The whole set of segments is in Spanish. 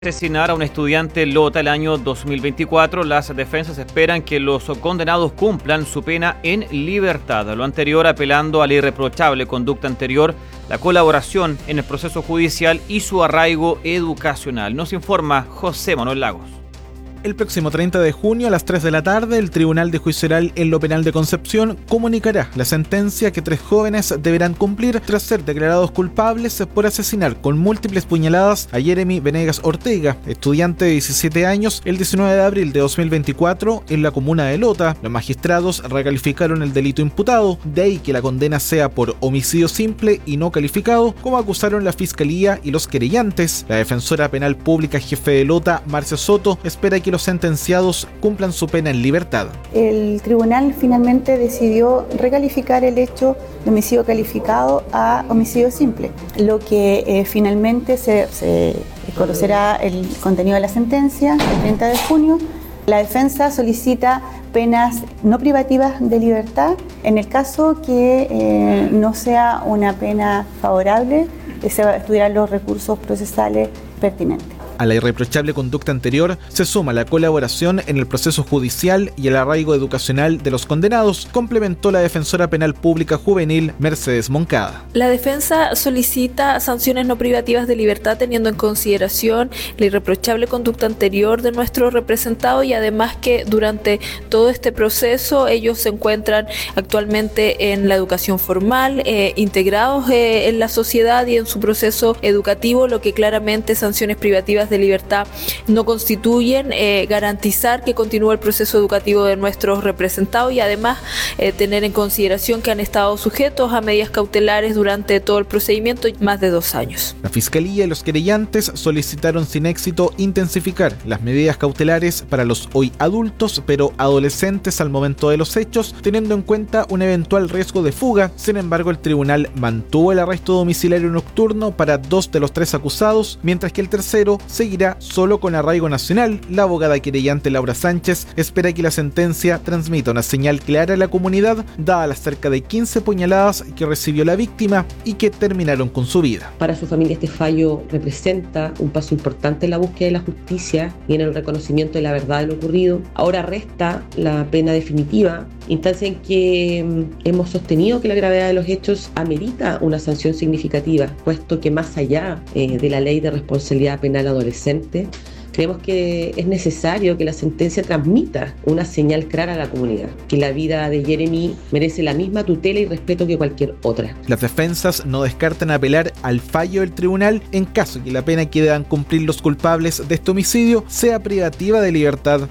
Asesinar a un estudiante en Lota el año 2024, las defensas esperan que los condenados cumplan su pena en libertad. Lo anterior apelando a la irreprochable conducta anterior, la colaboración en el proceso judicial y su arraigo educacional. Nos informa José Manuel Lagos. El próximo 30 de junio a las 3 de la tarde, el Tribunal de Juicio Oral en lo Penal de Concepción comunicará la sentencia que 3 jóvenes deberán cumplir tras ser declarados culpables por asesinar con múltiples puñaladas a Jeremy Venegas Ortega, estudiante de 17 años, el 19 de abril de 2024 en la comuna de Lota. Los magistrados recalificaron el delito imputado, de ahí que la condena sea por homicidio simple y no calificado, como acusaron la Fiscalía y los querellantes. La defensora penal pública jefe de Lota, Marcia Soto, espera que los sentenciados cumplan su pena en libertad. El tribunal finalmente decidió recalificar el hecho de homicidio calificado a homicidio simple, lo que finalmente se conocerá el contenido de la sentencia el 30 de junio. La defensa solicita penas no privativas de libertad en el caso que no sea una pena favorable, se estudiarán los recursos procesales pertinentes. A la irreprochable conducta anterior se suma la colaboración en el proceso judicial y el arraigo educacional de los condenados, complementó la defensora penal pública juvenil Mercedes Moncada. La defensa solicita sanciones no privativas de libertad teniendo en consideración la irreprochable conducta anterior de nuestro representado y además que durante todo este proceso ellos se encuentran actualmente en la educación formal, integrados en la sociedad y en su proceso educativo, lo que claramente sanciones privativas de libertad no constituyen, garantizar que continúe el proceso educativo de nuestros representados y además tener en consideración que han estado sujetos a medidas cautelares durante todo el procedimiento más de 2 años. La Fiscalía y los querellantes solicitaron sin éxito intensificar las medidas cautelares para los hoy adultos pero adolescentes al momento de los hechos, teniendo en cuenta un eventual riesgo de fuga. Sin embargo, el tribunal mantuvo el arresto domiciliario nocturno para 2 de los 3 acusados, mientras que el tercero seguirá solo con arraigo nacional. La abogada querellante Laura Sánchez espera que la sentencia transmita una señal clara a la comunidad, dada las cerca de 15 puñaladas que recibió la víctima y que terminaron con su vida. Para su familia este fallo representa un paso importante en la búsqueda de la justicia y en el reconocimiento de la verdad de lo ocurrido. Ahora resta la pena definitiva, instancia en que hemos sostenido que la gravedad de los hechos amerita una sanción significativa, puesto que más allá de la ley de responsabilidad penal adolescente, creemos que es necesario que la sentencia transmita una señal clara a la comunidad, que la vida de Jeremy merece la misma tutela y respeto que cualquier otra. Las defensas no descartan apelar al fallo del tribunal en caso que la pena que deban cumplir los culpables de este homicidio sea privativa de libertad.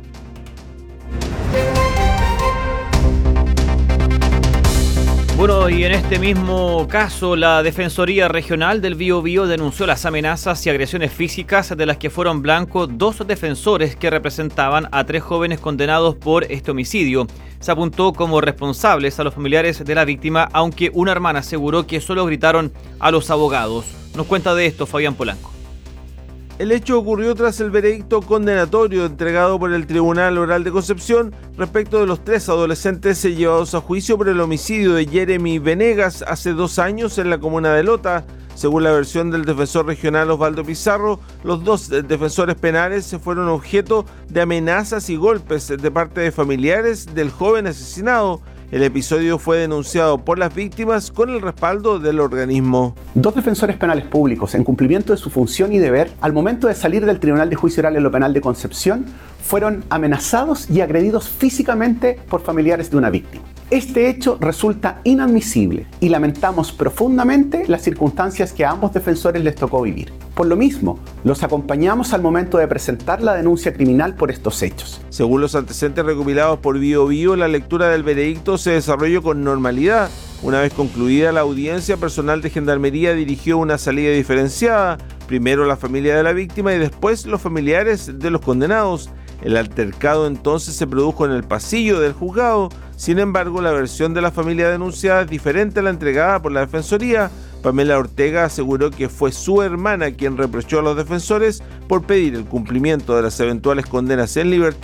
Bueno, y en este mismo caso, la Defensoría Regional del Biobío denunció las amenazas y agresiones físicas de las que fueron blanco 2 defensores que representaban a 3 jóvenes condenados por este homicidio. Se apuntó como responsables a los familiares de la víctima, aunque una hermana aseguró que solo gritaron a los abogados. Nos cuenta de esto Fabián Polanco. El hecho ocurrió tras el veredicto condenatorio entregado por el Tribunal Oral de Concepción respecto de los 3 adolescentes llevados a juicio por el homicidio de Jeremy Venegas hace 2 años en la comuna de Lota. Según la versión del defensor regional Osvaldo Pizarro, los 2 defensores penales fueron objeto de amenazas y golpes de parte de familiares del joven asesinado. El episodio fue denunciado por las víctimas con el respaldo del organismo. 2 defensores penales públicos, en cumplimiento de su función y deber, al momento de salir del Tribunal de Juicio Oral en lo Penal de Concepción, fueron amenazados y agredidos físicamente por familiares de una víctima. Este hecho resulta inadmisible y lamentamos profundamente las circunstancias que a ambos defensores les tocó vivir. Por lo mismo, los acompañamos al momento de presentar la denuncia criminal por estos hechos. Según los antecedentes recopilados por Biobío, la lectura del veredicto se desarrolló con normalidad. Una vez concluida la audiencia, personal de Gendarmería dirigió una salida diferenciada, primero la familia de la víctima y después los familiares de los condenados. El altercado entonces se produjo en el pasillo del juzgado. Sin embargo, la versión de la familia denunciada es diferente a la entregada por la Defensoría. Pamela Ortega aseguró que fue su hermana quien reprochó a los defensores por pedir el cumplimiento de las eventuales condenas en libertad,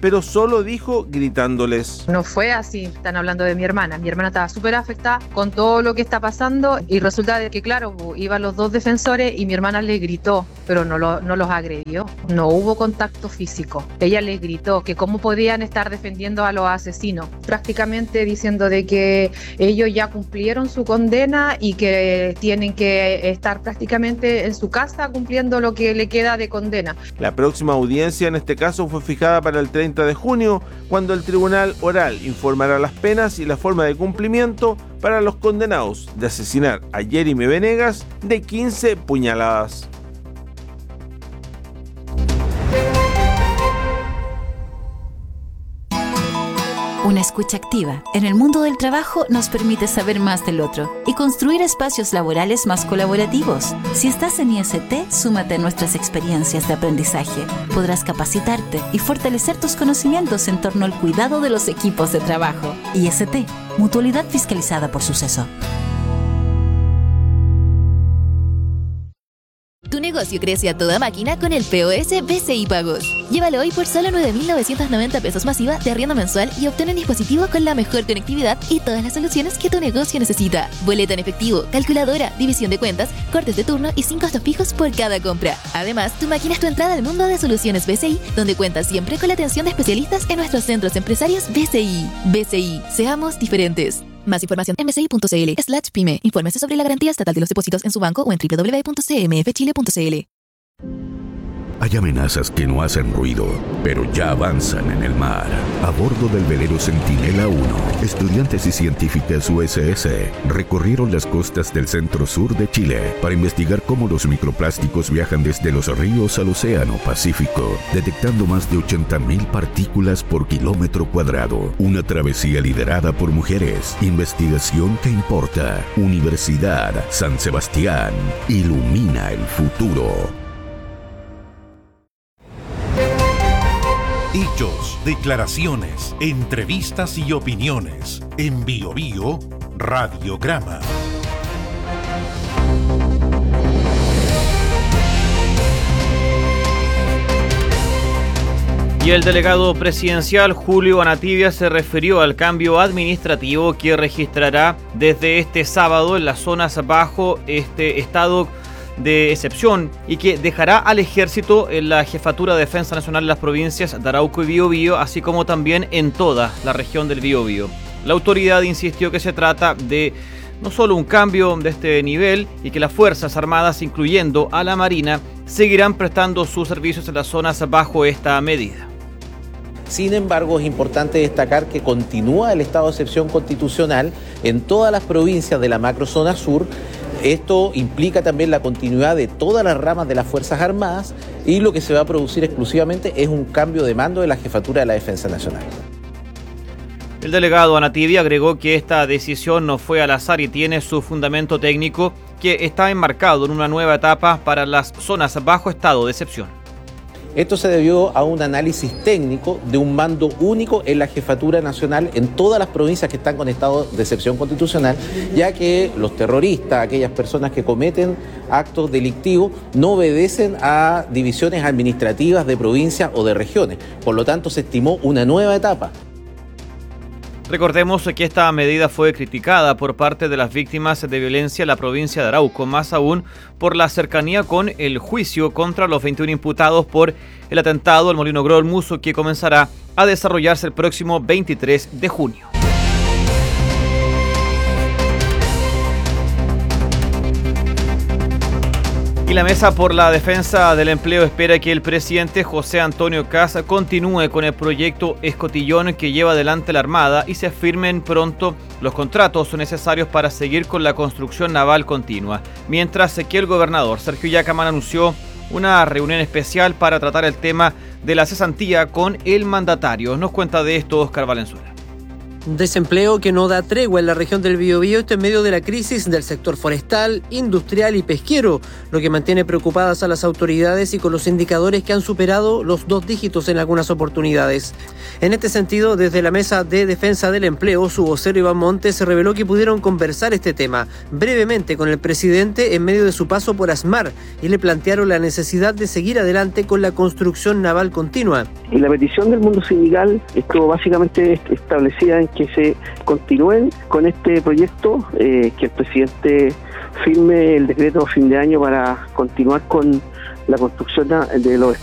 pero solo dijo gritándoles. No fue así, están hablando de mi hermana. Mi hermana estaba súper afectada con todo lo que está pasando y resulta de que, claro, iban los dos defensores y mi hermana le gritó, pero no los agredió. No hubo contacto físico. Ella les gritó que cómo podían estar defendiendo a los asesinos, prácticamente diciendo de que ellos ya cumplieron su condena y que tienen que estar prácticamente en su casa cumpliendo lo que le queda de condena. La próxima audiencia en este caso fue fijada para el 30 de junio, cuando el tribunal oral informará las penas y la forma de cumplimiento para los condenados de asesinar a Jeremy Venegas de 15 puñaladas. Una escucha activa en el mundo del trabajo nos permite saber más del otro y construir espacios laborales más colaborativos. Si estás en IST, súmate a nuestras experiencias de aprendizaje. Podrás capacitarte y fortalecer tus conocimientos en torno al cuidado de los equipos de trabajo. IST, Mutualidad Fiscalizada por Suceso. Tu negocio crece a toda máquina con el POS BCI Pagos. Llévalo hoy por solo 9.990 pesos masiva de arriendo mensual y obtén un dispositivo con la mejor conectividad y todas las soluciones que tu negocio necesita. Boleta en efectivo, calculadora, división de cuentas, cortes de turno y 5 costos fijos por cada compra. Además, tu máquina es tu entrada al mundo de soluciones BCI, donde cuentas siempre con la atención de especialistas en nuestros centros empresarios BCI. BCI, seamos diferentes. Más información en bci.cl/pyme. Infórmese sobre la garantía estatal de los depósitos en su banco o en www.cmfchile.cl. Hay amenazas que no hacen ruido, pero ya avanzan en el mar. A bordo del velero Centinela 1, estudiantes y científicas USS recorrieron las costas del centro-sur de Chile para investigar cómo los microplásticos viajan desde los ríos al océano Pacífico, detectando más de 80.000 partículas por kilómetro cuadrado. Una travesía liderada por mujeres. Investigación que importa. Universidad San Sebastián. Ilumina el futuro. Hechos, declaraciones, entrevistas y opiniones. En BioBio Radiograma. Y el delegado presidencial Julio Anativia se refirió al cambio administrativo que registrará desde este sábado en las zonas bajo este estado de excepción y que dejará al ejército en la Jefatura de Defensa Nacional de las provincias de Arauco y Biobío, así como también en toda la región del Biobío. La autoridad insistió que se trata de no solo un cambio de este nivel y que las Fuerzas Armadas, incluyendo a la Marina, seguirán prestando sus servicios en las zonas bajo esta medida. Sin embargo, es importante destacar que continúa el estado de excepción constitucional en todas las provincias de la macrozona sur. Esto implica también la continuidad de todas las ramas de las Fuerzas Armadas y lo que se va a producir exclusivamente es un cambio de mando de la Jefatura de la Defensa Nacional. El delegado Anativia agregó que esta decisión no fue al azar y tiene su fundamento técnico, que está enmarcado en una nueva etapa para las zonas bajo estado de excepción. Esto se debió a un análisis técnico de un mando único en la Jefatura Nacional en todas las provincias que están con estado de excepción constitucional, ya que los terroristas, aquellas personas que cometen actos delictivos, no obedecen a divisiones administrativas de provincias o de regiones. Por lo tanto, se estimó una nueva etapa. Recordemos que esta medida fue criticada por parte de las víctimas de violencia en la provincia de Arauco, más aún por la cercanía con el juicio contra los 21 imputados por el atentado al Molino Grolmus, que comenzará a desarrollarse el próximo 23 de junio. Y la Mesa por la Defensa del Empleo espera que el presidente José Antonio Kast continúe con el proyecto Escotillón que lleva adelante la Armada y se firmen pronto los contratos necesarios para seguir con la construcción naval continua. Mientras que el gobernador Sergio Yacaman anunció una reunión especial para tratar el tema de la cesantía con el mandatario. Nos cuenta de esto Oscar Valenzuela. Desempleo que no da tregua en la región del Biobío, esto en medio de la crisis del sector forestal, industrial y pesquero, lo que mantiene preocupadas a las autoridades y con los indicadores que han superado los 2 dígitos en algunas oportunidades. En este sentido, desde la Mesa de Defensa del Empleo, su vocero Iván Montes se reveló que pudieron conversar este tema brevemente con el presidente en medio de su paso por ASMAR y le plantearon la necesidad de seguir adelante con la construcción naval continua. Y la petición del mundo sindical estuvo básicamente establecida en que se continúen con este proyecto, que el presidente firme el decreto a fin de año para continuar con la construcción de los